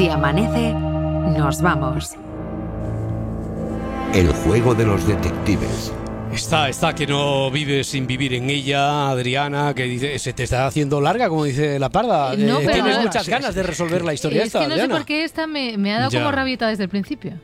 Si amanece, nos vamos. El juego de los detectives. Está que no vives sin vivir en ella, Adriana, que dice, se te está haciendo larga, como dice la parda. No, pero Tienes no, muchas ganas de resolver la historia es esta, que no sé Adriana. por qué esta me ha dado Ya. como rabieta desde el principio.